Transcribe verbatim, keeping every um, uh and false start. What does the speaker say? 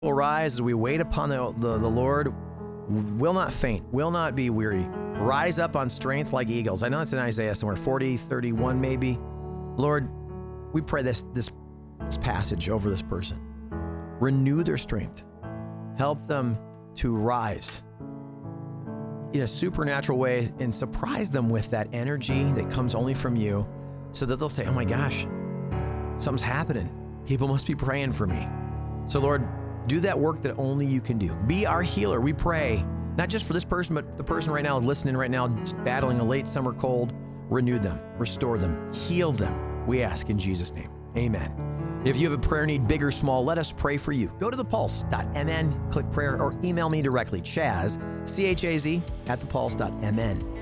We'll rise as we wait upon the, the, the Lord, will not faint, will not be weary. Rise up on strength like eagles. I know it's in Isaiah somewhere, forty, thirty-one maybe. Lord, we pray this, this, this passage over this person. Renew their strength. Help them to rise in a supernatural way and surprise them with that energy that comes only from you so that they'll say, oh my gosh, something's happening. People must be praying for me. So Lord, do that work that only you can do. Be our healer, we pray, not just for this person, but the person right now listening right now, battling a late summer cold. Renew them, restore them, heal them. We ask in Jesus' name, amen. If you have a prayer need, big or small, let us pray for you. Go to the pulse dot m n, click prayer, or email me directly, Chaz, C H A Z, at the pulse dot m n.